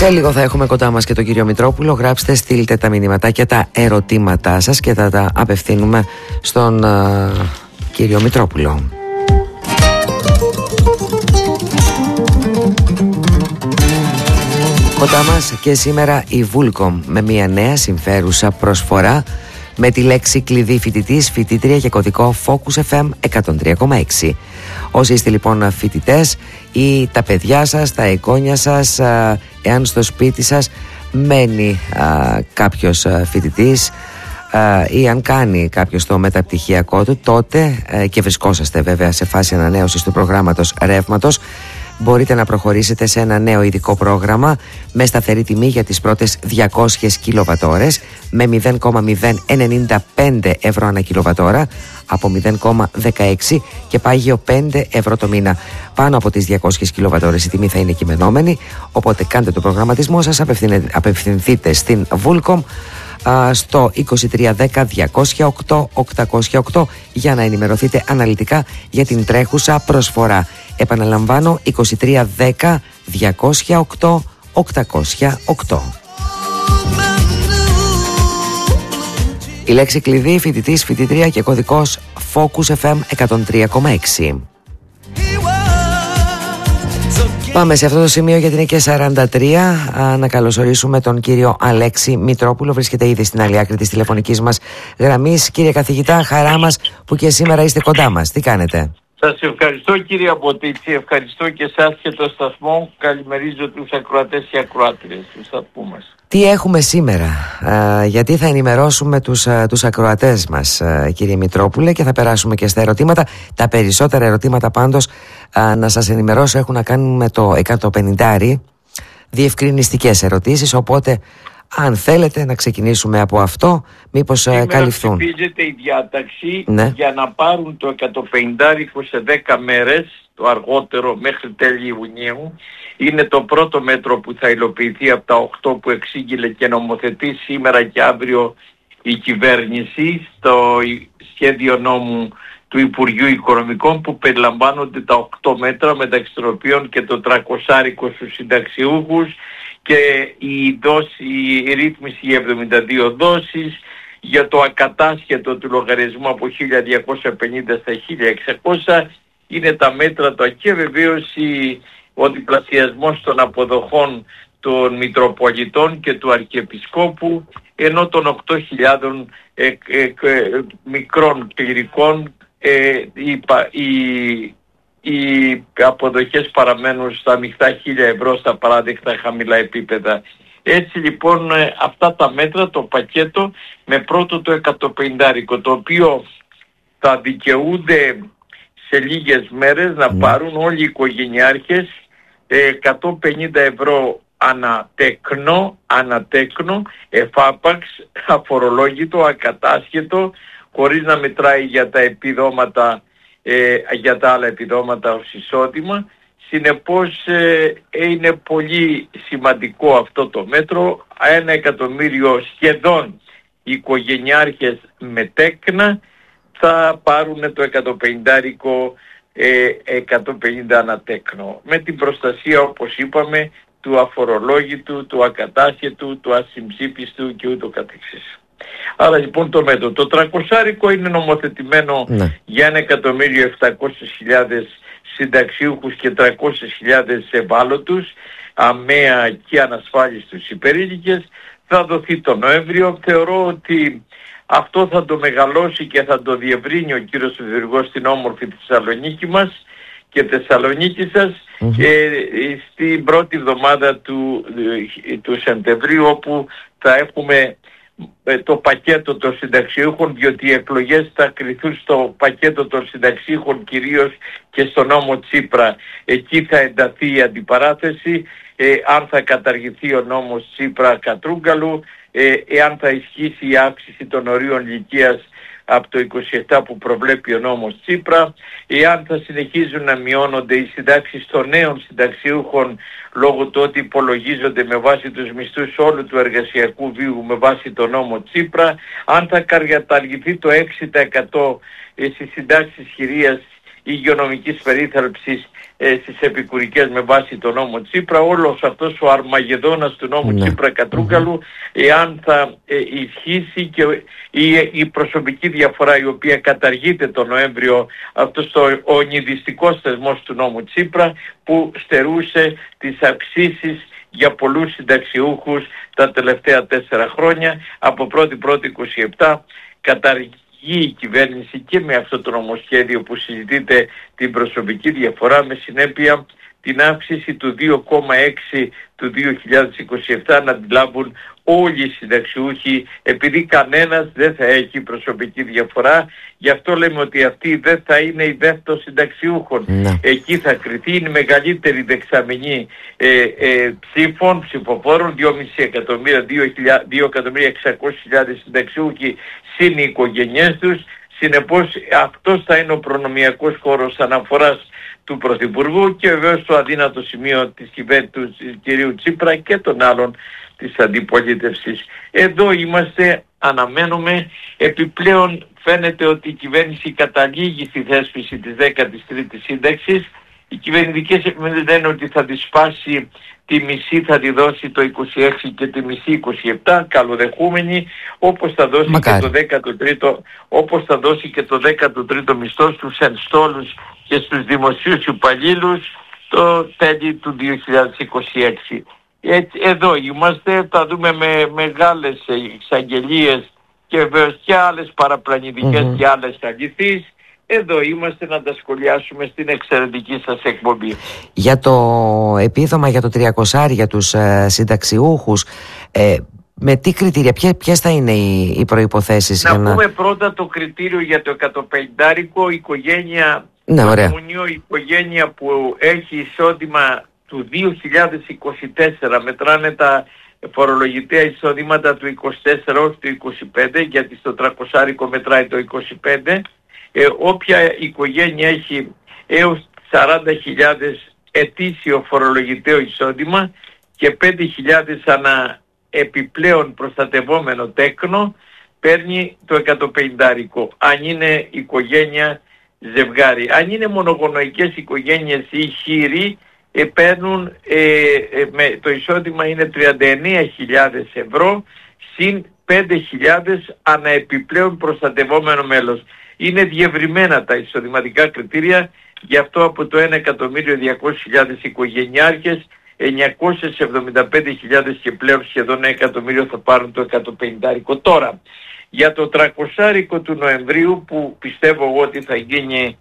Σε λίγο θα έχουμε κοντά μας και τον κύριο Μητρόπουλο. Γράψτε, στείλτε τα μηνύματάκια, τα ερωτήματά σας και θα τα απευθύνουμε στον κύριο Μητρόπουλο. Κοντά μας και σήμερα η Vulcom με μια νέα συμφέρουσα προσφορά με τη λέξη κλειδί φοιτητής, φοιτήτρια και κωδικό Focus FM 103,6. Όσοι είστε λοιπόν φοιτητές ή τα παιδιά σας, τα εγγόνια σας, εάν στο σπίτι σας μένει κάποιος φοιτητής ή αν κάνει κάποιος το μεταπτυχιακό του, τότε και βρισκόσαστε βέβαια σε φάση ανανέωσης του προγράμματος ρεύματος, μπορείτε να προχωρήσετε σε ένα νέο ειδικό πρόγραμμα με σταθερή τιμή για τις πρώτες 200 κιλοβατόρες με 0,095 ευρώ ανά κιλοβατόρα από 0,16 και πάγιο 5 ευρώ το μήνα. Πάνω από τις 200 κιλοβατόρες η τιμή θα είναι κειμενόμενη, οπότε κάντε το προγραμματισμό σας, απευθυνθείτε στην Vulcom στο 2310-208-808 για να ενημερωθείτε αναλυτικά για την τρέχουσα προσφορά. Επαναλαμβάνω, 2310-208-808. Η λέξη κλειδί φοιτητής, φοιτήτρια και κωδικός Focus FM 103,6. Πάμε σε αυτό το σημείο γιατί είναι και 43. Να καλωσορίσουμε τον κύριο Αλέξη Μητρόπουλο. Βρίσκεται ήδη στην άλλη άκρη της τηλεφωνικής μας γραμμής. Κύριε καθηγητά, χαρά μας που και σήμερα είστε κοντά μας. Τι κάνετε? Σας ευχαριστώ κύριε Αποτίτσι, ευχαριστώ και εσάς και το σταθμό. Καλημερίζω τους ακροατές και ακροάτριες του σταθμού μας. Τι έχουμε σήμερα, γιατί θα ενημερώσουμε τους ακροατές μας, κύριε Μητρόπουλε, και θα περάσουμε και στα ερωτήματα. Τα περισσότερα ερωτήματα πάντως, να σας ενημερώσω, έχουν να κάνουν με το 150, διευκρινιστικές ερωτήσεις, οπότε αν θέλετε να ξεκινήσουμε από αυτό, μήπως καλυφθούν. Ψηφίζεται η διάταξη για να πάρουν το 150 σε 10 μέρες, το αργότερο μέχρι τέλη Ιουνίου. Είναι το πρώτο μέτρο που θα υλοποιηθεί από τα 8 που εξήγηλε και νομοθετεί σήμερα και αύριο η κυβέρνηση στο σχέδιο νόμου του Υπουργείου Οικονομικών, που περιλαμβάνονται τα 8 μέτρα, μεταξύ των οποίων και το 300 στους συνταξιούχους και η ρύθμιση για 72 δόσεις, για το ακατάσχετο του λογαριασμού από 1.250 στα 1.600 είναι τα μέτρα του, και βεβαίως ο διπλασιασμός των αποδοχών των Μητροπολιτών και του Αρχιεπισκόπου, ενώ των 8.000 μικρών κληρικών οι αποδοχές παραμένουν στα μεικτά 1.000 ευρώ στα παράδεκτα χαμηλά επίπεδα. Έτσι λοιπόν αυτά τα μέτρα, το πακέτο με πρώτο το 150, το οποίο θα δικαιούνται σε λίγες μέρες να πάρουν όλοι οι οικογενειάρχες 150 ευρώ ανατέκνο, εφάπαξ, αφορολόγητο, ακατάσχετο, χωρίς να μετράει για τα επιδόματα, για τα άλλα επιδόματα ως εισόδημα. Συνεπώς είναι πολύ σημαντικό αυτό το μέτρο. 1 εκατομμύριο σχεδόν οικογενειάρχες με τέκνα θα πάρουν το 150 ανατέκνο, με την προστασία, όπως είπαμε, του αφορολόγητου, του ακατάσχετου, του ασυμψήπιστου και ούτω καθεξής. Άρα λοιπόν το μέτρο. Το 300 είναι νομοθετημένο για 1.700.000 συνταξιούχους και 300.000 ευάλωτους, αμαία και ανασφάλιστους υπερήλικες. Θα δοθεί το Νοέμβριο. Θεωρώ ότι αυτό θα το μεγαλώσει και θα το διευρύνει ο κύριος Υφυπουργός στην όμορφη Θεσσαλονίκη μας και Θεσσαλονίκη σας στην πρώτη εβδομάδα του Σεπτεμβρίου, όπου θα έχουμε το πακέτο των συνταξιούχων, διότι οι εκλογές θα κριθούν στο πακέτο των συνταξιούχων κυρίως και στο νόμο Τσίπρα. Εκεί θα ενταθεί η αντιπαράθεση, αν θα καταργηθεί ο νόμος Τσίπρα-Κατρούγκαλου, εάν θα ισχύσει η αύξηση των ορίων ηλικίας από το 27 που προβλέπει ο νόμος Τσίπρα, εάν θα συνεχίζουν να μειώνονται οι συντάξεις των νέων συνταξιούχων λόγω του ότι υπολογίζονται με βάση τους μισθούς όλου του εργασιακού βίου με βάση τον νόμο Τσίπρα, αν θα καταργηθεί το 6% στις συντάξεις χειρίας υγειονομικής περίθαλψης στις επικουρικές με βάση τον νόμο Τσίπρα, όλος αυτός ο αρμαγεδόνας του νόμου Τσίπρα Κατρούγκαλου, εάν θα ισχύσει και η προσωπική διαφορά η οποία καταργείται τον Νοέμβριο, αυτός ο ονειδιστικός θεσμός του νόμου Τσίπρα που στερούσε τις αυξήσεις για πολλούς συνταξιούχους τα τελευταία 4 χρόνια. Από 1η-1η-27 καταργεί η κυβέρνηση και με αυτό το νομοσχέδιο που συζητείται την προσωπική διαφορά, με συνέπεια την αύξηση του 2,6 του 2027 να αντιλάβουν όλοι οι συνταξιούχοι, επειδή κανένας δεν θα έχει προσωπική διαφορά. Γι' αυτό λέμε ότι αυτή δεν θα είναι η ΔΕΘ των συνταξιούχων. Εκεί θα κριθεί η μεγαλύτερη δεξαμενή ψηφοφόρων, 2,5 εκατομμύρια, 2.600.000 συνταξιούχοι συν οι οικογένειές τους. Συνεπώς αυτός θα είναι ο προνομιακός χώρος αναφοράς του Πρωθυπουργού και βεβαίως το αδύνατο σημείο της κυβέρνησης του κυρίου Τσίπρα και των άλλων της αντιπολίτευσης. Εδώ είμαστε, αναμένουμε. Επιπλέον φαίνεται ότι η κυβέρνηση καταλήγει στη θέσπιση της 13ης σύνταξης. Οι κυβερνητικές εφημερίδες λένε ότι θα τη σπάσει τη μισή, θα τη δώσει το 26 και τη μισή 27, καλοδεχούμενη, όπως θα δώσει και το 13ο, όπως θα δώσει και το 13ο μισθό στους ενστόλους και στους δημοσίους υπαλλήλους το τέλη του 2026. Εδώ είμαστε, θα δούμε με μεγάλες εξαγγελίες και βεβαίως και άλλες παραπλανητικές και άλλες αληθείς. Εδώ είμαστε να τα σχολιάσουμε στην εξαιρετική σας εκπομπή. Για το επίδομα για το 300 για τους συνταξιούχους, με τι κριτήρια, ποιες θα είναι οι προϋποθέσεις? Να πούμε πρώτα το κριτήριο για το 150, οικογένεια, οικογένεια που έχει εισόδημα του 2024, μετράνε τα φορολογητέα εισόδηματα του 24 ως του 25, γιατί στο 300 μετράει το 25. Όποια οικογένεια έχει έως 40.000 ετήσιο φορολογητέο εισόδημα και 5.000 ανά επιπλέον προστατευόμενο τέκνο, παίρνει το 150. Αν είναι οικογένεια ζευγάρι. Αν είναι μονογονοϊκές οικογένειες ή χείροι, παίρνουν το εισόδημα είναι 39.000 ευρώ συν 5.000 ανά επιπλέον προστατευόμενο μέλος. Είναι διευρυμένα τα εισοδηματικά κριτήρια, γι' αυτό από το 1.200.000 οικογενειάρχες, 975.000 και πλέον σχεδόν 1 εκατομμύριο θα πάρουν το 150. Τώρα, για το 300 του Νοεμβρίου, που πιστεύω εγώ ότι θα γίνει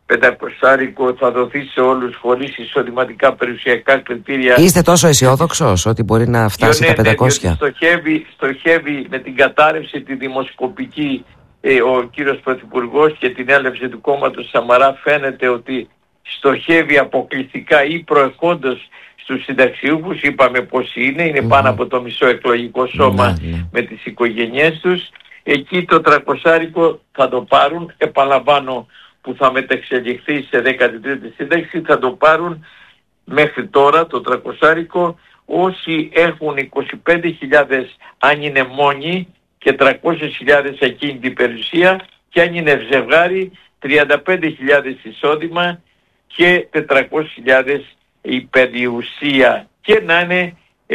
500, θα δοθεί σε όλους χωρίς εισοδηματικά περιουσιακά κριτήρια. Είστε τόσο αισιόδοξος ότι μπορεί να φτάσει τα 500? Στοχεύει με την κατάρρευση τη δημοσκοπική ο κύριος Πρωθυπουργός και την έλευση του κόμματος Σαμαρά. Φαίνεται ότι στοχεύει αποκλειστικά ή προεχόντως στους συνταξιούχους. Είπαμε πως είναι πάνω από το μισό εκλογικό σώμα με τις οικογένειές τους. Εκεί το 300 θα το πάρουν, επαναλαμβάνω, που θα μεταξελιχθεί σε 13η σύνταξη, θα το πάρουν μέχρι τώρα το 300 όσοι έχουν 25.000 αν είναι μόνοι και 300.000 εκείνη την περιουσία, και αν είναι ζευγάρι 35.000 εισόδημα και 400.000 η περιουσία, και να είναι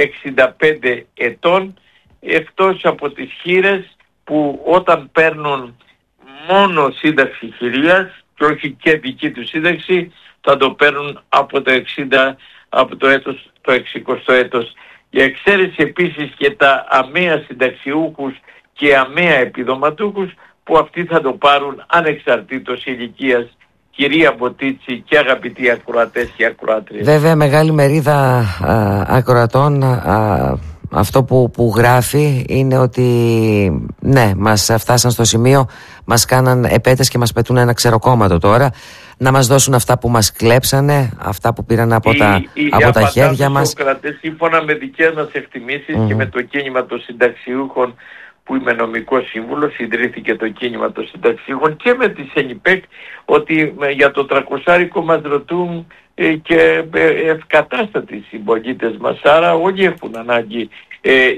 65 ετών, εκτός από τις χείρες που όταν παίρνουν μόνο σύνταξη χειρίας και όχι και δική του σύνταξη, θα το παίρνουν από το 60, από το 60ο έτος. Για εξαίρεση επίσης και τα αμαία συνταξιούχους και αμαία επιδοματούχους, που αυτοί θα το πάρουν ανεξαρτήτως ηλικίας. Κυρία Μποτίτσι και αγαπητοί ακροατές και ακροάτριες. Βέβαια μεγάλη μερίδα ακροατών αυτό που γράφει είναι ότι ναι, μας φτάσαν στο σημείο, μας κάναν επέτες και μας πετούν ένα ξεροκόμματο τώρα, να μας δώσουν αυτά που μας κλέψανε, αυτά που πήραν από τα χέρια μας. Σύμφωνα με δικές μας εκτιμήσεις και με το κίνημα των συνταξιούχων, που είμαι νομικός σύμβουλος, ιδρύθηκε το κίνημα των συνταξιούχων, και με τη ΣΕΝΙΠΕΚ, ότι για το 300 μας ρωτούν και ευκατάστατοι συμπολίτες μας, άρα όλοι έχουν ανάγκη,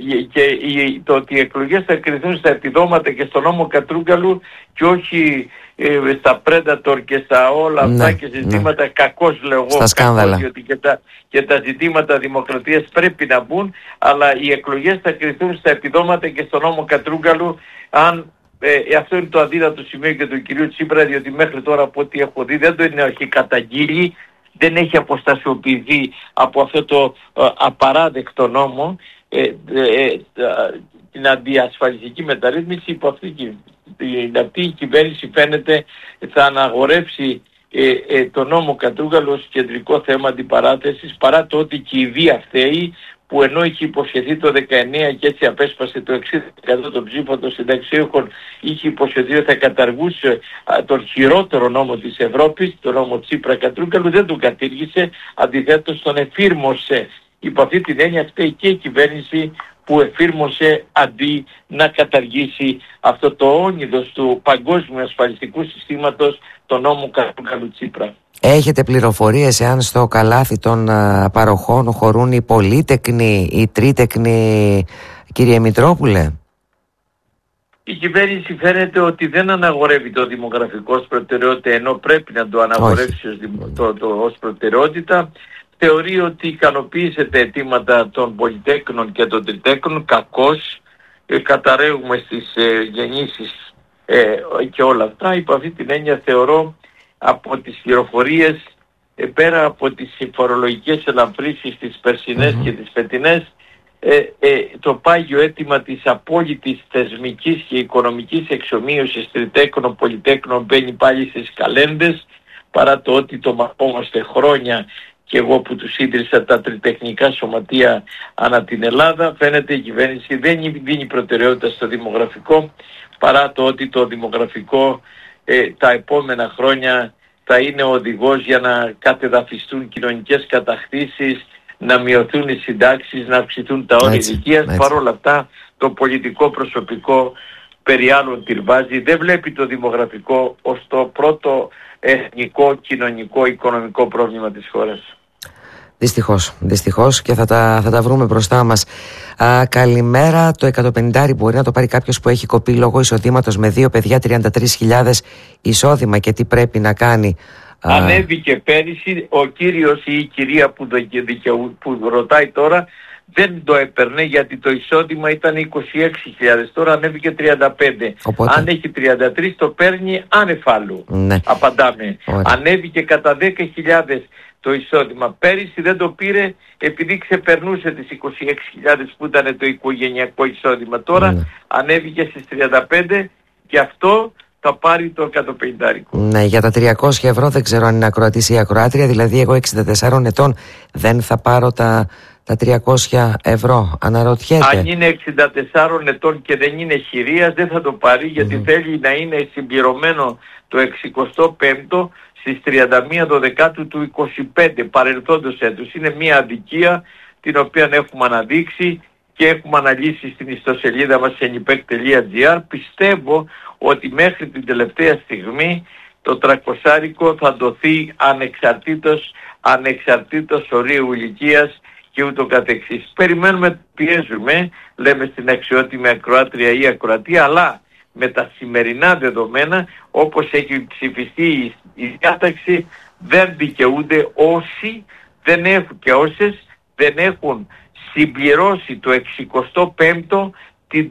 και το ότι οι εκλογές θα κρυθούν στα επιδόματα και στον νόμο Κατρούγκαλου και όχι στα Predator και στα όλα αυτά και ζητήματα κακώς λέω εγώ, στα σκάνδαλα. Διότι και τα ζητήματα δημοκρατίας πρέπει να μπουν, αλλά οι εκλογές θα κριθούν στα επιδόματα και στον νόμο Κατρούγκαλου, αν αυτό είναι το αδύνατο σημείο και του κυρίου Τσίπρα, διότι μέχρι τώρα από ό,τι έχω δει δεν το έχει καταγγείλει, δεν έχει αποστασιοποιηθεί από αυτό το απαράδεκτο νόμο, την αντιασφαλιστική μεταρρύθμιση. Υπό αυτή η κυβέρνηση φαίνεται θα αναγορεύσει το νόμο Κατρούγκαλου ως κεντρικό θέμα αντιπαράθεσης, παρά το ότι και η βία φταίει, που ενώ είχε υποσχεθεί το 19 και έτσι απέσπασε το 60% των ψήφων των συνταξιούχων, είχε υποσχεθεί ότι θα καταργούσε τον χειρότερο νόμο της Ευρώπης, τον νόμο Τσίπρα Κατρούγκαλου, δεν τον κατήργησε, αντιθέτως τον εφήρμοσε. Υπό αυτή την έννοια φταίει και η κυβέρνηση που εφήρμοσε αντί να καταργήσει αυτό το όνειδος του παγκόσμιου ασφαλιστικού συστήματος, το νόμο Κατρούγκαλου Τσίπρα. Έχετε πληροφορίες εάν στο καλάθι των παροχών χωρούν οι πολύτεκνοι, οι τρίτεκνοι, κύριε Μητρόπουλε? Η κυβέρνηση φαίνεται ότι δεν αναγορεύει το δημογραφικό ως προτεραιότητα, ενώ πρέπει να το αναγορεύσει ως προτεραιότητα. Θεωρεί ότι ικανοποίησε τα αιτήματα των πολυτέκνων και των τριτέκνων, κακώς καταραίουμε στις γεννήσεις και όλα αυτά. Υπό αυτή την έννοια θεωρώ, από τις πληροφορίες, πέρα από τις φορολογικές ελαφρύσεις τις περσινές και τις φετινές, το πάγιο αίτημα της απόλυτης θεσμικής και οικονομικής εξομοίωσης τριτέκνων πολυτέκνων μπαίνει πάλι στις καλένδες, παρά το ότι το μαθόμαστε χρόνια και εγώ που τους ίδρυσα τα τριτεχνικά σωματεία ανά την Ελλάδα. Φαίνεται η κυβέρνηση δεν δίνει προτεραιότητα στο δημογραφικό, παρά το ότι το δημογραφικό τα επόμενα χρόνια θα είναι ο οδηγός για να κατεδαφιστούν κοινωνικές κατακτήσεις, να μειωθούν οι συντάξεις, να αυξηθούν τα όρια ηλικίας. Παρ' όλα αυτά το πολιτικό προσωπικό περί άλλων τυρβάζει, δεν βλέπει το δημογραφικό ως το πρώτο εθνικό, κοινωνικό, οικονομικό πρόβλημα της χώρας. Δυστυχώς και θα τα βρούμε μπροστά μας. Καλημέρα. Το 150 μπορεί να το πάρει κάποιος που έχει κοπεί λόγω εισοδήματος με 2 παιδιά, 33.000 εισόδημα, και τι πρέπει να κάνει? Ανέβηκε πέρυσι, ο κύριος ή η κυρία που ρωτάει τώρα δεν το έπαιρνε, γιατί το εισόδημα ήταν 26.000, τώρα ανέβηκε 35. Οπότε, αν έχει 33 το παίρνει ανεφάλου. Απαντάμε. Ωραία. Ανέβηκε κατά 10.000 το εισόδημα. Πέρυσι δεν το πήρε επειδή ξεπερνούσε τις 26.000 που ήταν το οικογενειακό εισόδημα. Τώρα ανέβηκε στις 35 και αυτό θα πάρει το 150. Ναι, για τα 300 ευρώ δεν ξέρω αν είναι ακροατής ή ακροάτρια, δηλαδή εγώ 64 ετών δεν θα πάρω τα 300 ευρώ, αναρωτιέται. Αν είναι 64 ετών και δεν είναι χειρίας δεν θα το πάρει, γιατί θέλει να είναι συμπληρωμένο το 65ο στις 31 Δεκάτου του 25 παρελθόντος έτους. Είναι μια αδικία την οποία έχουμε αναδείξει και έχουμε αναλύσει στην ιστοσελίδα μας senipec.gr. Πιστεύω ότι μέχρι την τελευταία στιγμή το 300 θα δοθεί ανεξαρτήτως ορίου ηλικίας και ούτω καθεξής. Περιμένουμε, πιέζουμε, λέμε στην αξιότιμη ακροάτρια ή ακροατή, αλλά με τα σημερινά δεδομένα, όπως έχει ψηφιστεί η διάταξη, δεν δικαιούνται όσοι δεν έχουν και όσες δεν έχουν συμπληρώσει το 65ο την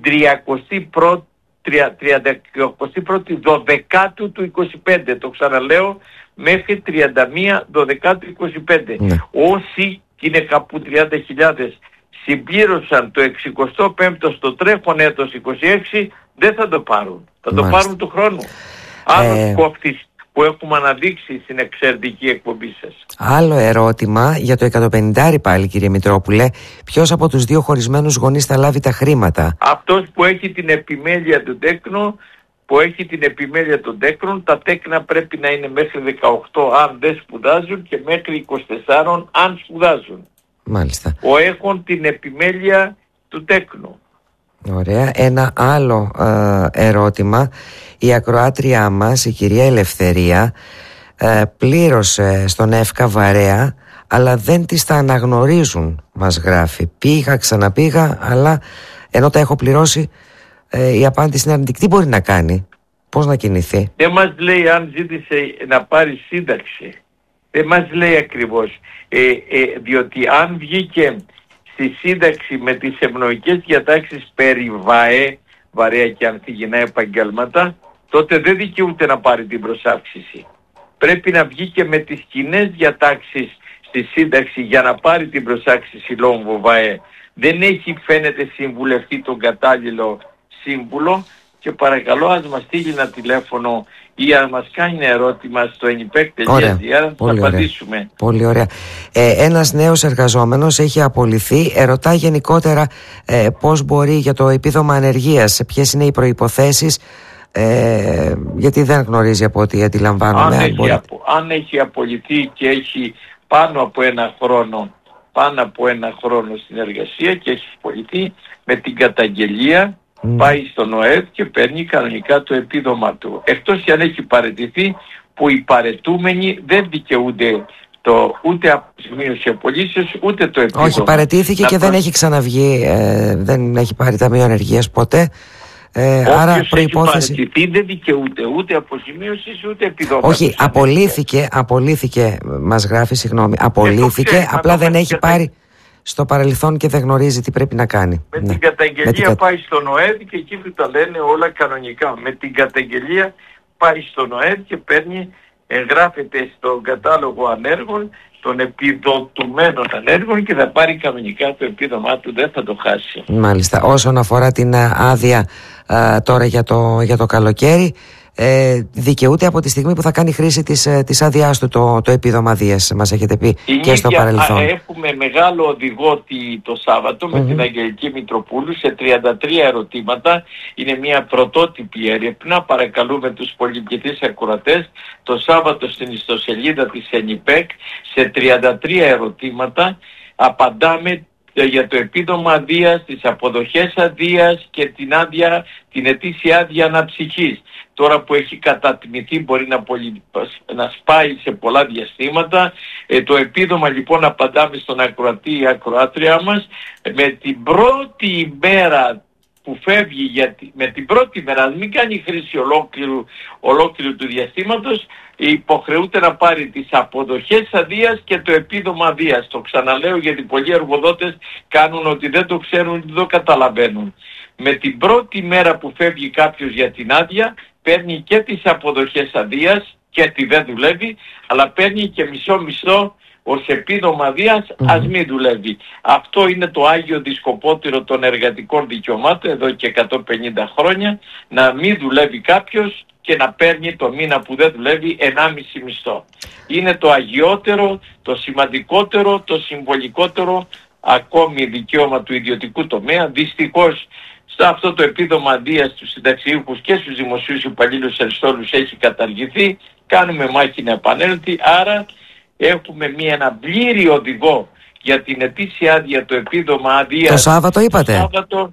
31η Δωδεκάτου του 25. Το ξαναλέω, μέχρι 31 Δωδεκάτου 25. Όσοι, είναι κάπου 30.000, συμπλήρωσαν το 65ο στο τρέχον έτος 26, δεν θα το πάρουν. Θα το πάρουν του χρόνου. Άλλος κόφτης που έχουμε αναδείξει στην εξαιρετική εκπομπή σας. Άλλο ερώτημα για το 150 πάλι, κύριε Μητρόπουλε. Ποιος από τους δύο χωρισμένους γονείς θα λάβει τα χρήματα? Αυτός που έχει την επιμέλεια του τέκνου, των τέκνων. Τα τέκνα πρέπει να είναι μέχρι 18 αν δεν σπουδάζουν και μέχρι 24 αν σπουδάζουν. Μάλιστα. Έχουν την επιμέλεια του τέκνου. Ωραία. Ένα άλλο ερώτημα. Η ακροάτριά μας, η κυρία Ελευθερία, πλήρωσε στον ΕΦΚΑ βαρέα, αλλά δεν της τα αναγνωρίζουν, μας γράφει. Πήγα, ξαναπήγα, αλλά ενώ τα έχω πληρώσει, η απάντηση είναι αρνητική. Τι μπορεί να κάνει? Πώς να κινηθεί? Δεν μας λέει αν ζήτησε να πάρει σύνταξη. Δεν μας λέει ακριβώς. Διότι αν βγήκε στη σύνταξη με τις ευνοϊκές διατάξεις περί ΒΑΕ, βαρέα και ανθυγιεινά επαγγέλματα, τότε δεν δικαιούται να πάρει την προσάυξηση. Πρέπει να βγει και με τις κοινές διατάξεις στη σύνταξη για να πάρει την προσάυξηση λόγω ΒΑΕ. Δεν έχει, φαίνεται, συμβουλευτεί τον κατάλληλο σύμβουλο, και παρακαλώ ας μας στείλει ένα τηλέφωνο ή αν μας κάνει ένα ερώτημα στο enipec.gr, θα απαντήσουμε. Πολύ ωραία. Ένας νέος εργαζόμενος έχει απολυθεί, ρωτά γενικότερα πώς μπορεί για το επίδομα ανεργίας, ποιες είναι οι προϋποθέσεις, γιατί δεν γνωρίζει από ό,τι αντιλαμβάνομαι. Αν έχει απολυθεί και έχει πάνω από ένα χρόνο στην εργασία και έχει απολυθεί, με την καταγγελία πάει στον ΟΕΔ και παίρνει κανονικά το επίδομα του. Εκτός αν έχει παραιτηθεί, που οι παραιτούμενοι δεν δικαιούνται ούτε αποζημίωση απολύσεως ούτε το επίδομα. Όχι, παραιτήθηκε και δεν έχει ξαναβγεί, δεν έχει πάρει ταμείο ανεργίας ποτέ. Άρα προϋπόθεση. Έχει παραιτηθεί δεν δικαιούται ούτε αποζημίωση ούτε επίδομα. Όχι, απολύθηκε, μας γράφει, συγγνώμη, απολύθηκε, απλά δεν έχει πάρει στο παρελθόν και δεν γνωρίζει τι πρέπει να κάνει. Με την καταγγελία πάει στον ΟΕΔ και εκεί που τα λένε όλα κανονικά. Με την καταγγελία πάει στον ΟΕΔ και εγγράφεται στον κατάλογο ανέργων των επιδοτουμένων ανέργων και θα πάρει κανονικά το επίδομά του, δεν θα το χάσει. Μάλιστα. Όσον αφορά την άδεια τώρα για το καλοκαίρι, δικαιούται από τη στιγμή που θα κάνει χρήση της άδειάς του το επίδομα άδειας, μας έχετε πει και στο παρελθόν. Έχουμε μεγάλο οδηγό το Σάββατο με την Αγγελική Μητροπούλου σε 33 ερωτήματα. Είναι μια πρωτότυπη έρευνα. Παρακαλούμε τους πολυπληθείς ακροατές το Σάββατο στην ιστοσελίδα της ΕΝΙΠΕΚ σε 33 ερωτήματα απαντάμε για το επίδομα αδείας, τις αποδοχές αδείας και την ετήσια άδεια αναψυχής. Τώρα που έχει κατατιμηθεί μπορεί να σπάει σε πολλά διαστήματα. Το επίδομα λοιπόν απαντάμε στον ακροατή ή ακροάτρια μας με την πρώτη ημέρα που φεύγει, με την πρώτη μέρα, μην κάνει χρήση ολόκληρου του διαστήματος, υποχρεούται να πάρει τις αποδοχές αδείας και το επίδομα αδείας. Το ξαναλέω γιατί πολλοί εργοδότες κάνουν ότι δεν το ξέρουν, δεν το καταλαβαίνουν. Με την πρώτη μέρα που φεύγει κάποιος για την άδεια, παίρνει και τις αποδοχές αδείας και τη δεν δουλεύει, αλλά παίρνει και μισό ως επίδομα αδείας, ας μην δουλεύει. Αυτό είναι το άγιο δισκοπότηρο των εργατικών δικαιωμάτων εδώ και 150 χρόνια, να μην δουλεύει κάποιος και να παίρνει το μήνα που δεν δουλεύει 1,5 μισθό. Είναι το αγιότερο, το σημαντικότερο, το συμβολικότερο ακόμη δικαίωμα του ιδιωτικού τομέα. Δυστυχώς σε αυτό το επίδομα αδείας στους συνταξιούχους και στους δημοσίους υπαλλήλους αριστόλους έχει καταργηθεί. Κάνουμε μάχη να επανέλθει, άρα έχουμε ένα πλήρη οδηγό για την ετήσια άδεια, το επίδομα αδείας. Το Σάββατο είπατε.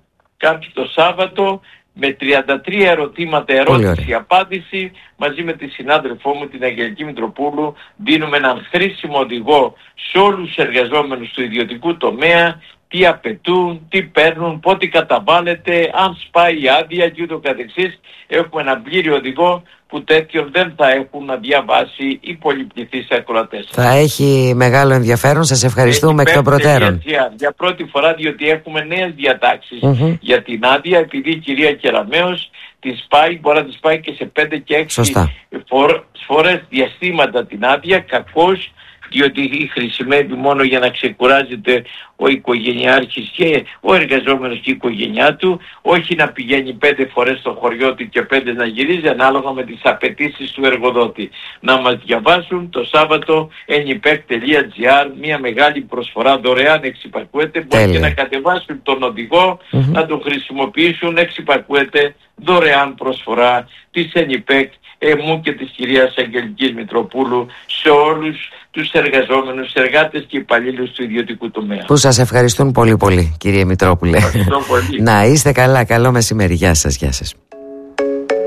Το Σάββατο με 33 ερωτήματα, ερώτηση-απάντηση, μαζί με τη συνάδελφό μου την Αγγελική Μητροπούλου, δίνουμε έναν χρήσιμο οδηγό σε όλους τους εργαζόμενους του ιδιωτικού τομέα, τι απαιτούν, τι παίρνουν, πότε καταβάλλεται, αν σπάει η άδεια και ούτω καθεξής. Έχουμε ένα πλήρη οδηγό που τέτοιον δεν θα έχουν να διαβάσει οι πολυπληθείς ακροατές. Θα έχει μεγάλο ενδιαφέρον, σας ευχαριστούμε εκ των προτέρων. Για πρώτη φορά, διότι έχουμε νέες διατάξεις για την άδεια, επειδή η κυρία Κεραμέως μπορεί να τις πάει και σε 5 και 6 φορές διαστήματα την άδεια, κακώς, διότι χρησιμεύει μόνο για να ξεκουράζεται ο οικογενειάρχης και ο εργαζόμενος και η οικογένειά του, όχι να πηγαίνει 5 φορές στο χωριό του και 5 να γυρίζει, ανάλογα με τις απαιτήσεις του εργοδότη. Να μας διαβάσουν το Σάββατο enipec.gr, μια μεγάλη προσφορά δωρεάν εξυπακούεται, μπορεί και να κατεβάσουν τον οδηγό, να τον χρησιμοποιήσουν, εξυπακούεται δωρεάν προσφορά της ENIPEC, μου και της κυρίας Αγγελικής Μητροπούλου σε όλους τους εργαζόμενους, εργάτες και υπαλλήλους του ιδιωτικού τομέα. Που σας ευχαριστούν πολύ πολύ, κύριε Μητρόπουλε. Ευχαριστώ πολύ. Να είστε καλά, καλό μεσημέρι. Γεια σας, γεια σας.